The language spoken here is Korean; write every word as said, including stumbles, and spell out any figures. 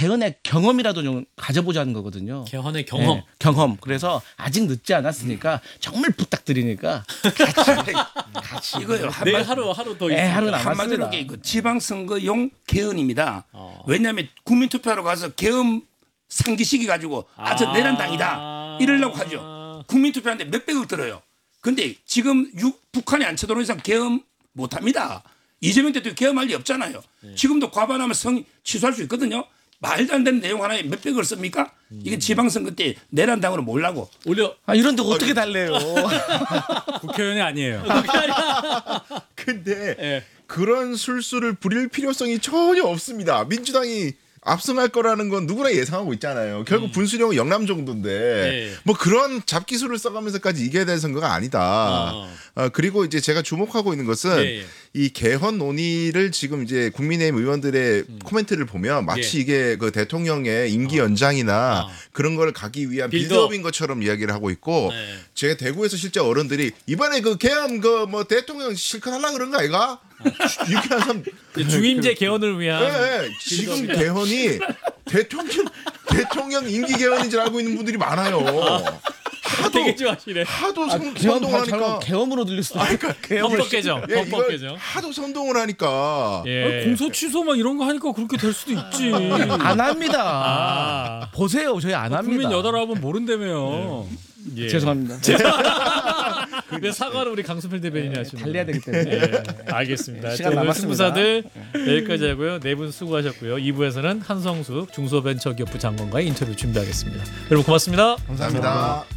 개헌의 경험이라도 좀 가져보자는 거거든요. 개헌의 경험. 네, 경험. 그래서 아직 늦지 않았으니까 정말 부탁드리니까 같이 같이 이거요. 내일 하루 하루 더 네, 있습니다. 하루 한마디로 남았습니다. 이거 지방선거용 개헌입니다. 어. 왜냐하면 국민투표하러 가서 개헌 상기시키 가지고 아 저 내란당이다 이러려고 하죠. 국민투표하는데 몇백억 들어요. 근데 지금 유, 북한이 안 쳐들어오는 이상 개헌 못합니다. 이재명 대통령 개헌할 리 없잖아요. 네. 지금도 과반하면 성 취소할 수 있거든요. 말도 안 되는 내용 하나에 몇백을 씁니까? 이게 지방선거 때 내란당으로 몰라고. 올려. 아, 이런데 어떻게 달래요? 국회의원이 아니에요. 근데 예. 그런 술수를 부릴 필요성이 전혀 없습니다. 민주당이 압승할 거라는 건 누구나 예상하고 있잖아요. 결국 음. 분수령은 영남 정도인데 예. 뭐 그런 잡기술을 써가면서까지 이겨야 될 선거가 아니다. 어. 어, 그리고 이제 제가 주목하고 있는 것은 예, 예. 이 개헌 논의를 지금 이제 국민의힘 의원들의 코멘트를 보면 마치 예. 이게 그 대통령의 임기 연장이나 어. 그런 걸 가기 위한 빌드업. 빌드업인 것처럼 이야기를 하고 있고 네. 제가 대구에서 실제 어른들이 이번에 그 개헌 그 뭐 대통령 실컷 하려 그런 거 아이가? 이렇게 하는 사람 중임제 개헌을 위한 예, 예. 지금 개헌이 대통령 대통령 임기 개헌인 줄 알고 있는 분들이 많아요. 하도 되게 좋아하시네. 하도 선, 개헌 선동을 발언 하니까 개헌으로 들릴 수도 있고. 헌법 개정. 예, 헌법 이걸 개정. 하도 선동을 하니까 예. 공소 취소 막 이런 거 하니까 그렇게 될 수도 있지. 안 합니다. 아. 보세요, 저희 안 합니다. 국민 여덟 아홉은 모른다며요. 예. 죄송합니다. 근데 사과를 우리 강수필 대변인이 하시는. 달려야 되기 때문에. 예, 알겠습니다. 시간 자, 오늘 남았습니다. 승부사들 여기까지 하고요. 네 분 수고하셨고요. 이 부에서는 한성숙 중소벤처기업부 장관과의 인터뷰 준비하겠습니다. 여러분 고맙습니다. 감사합니다.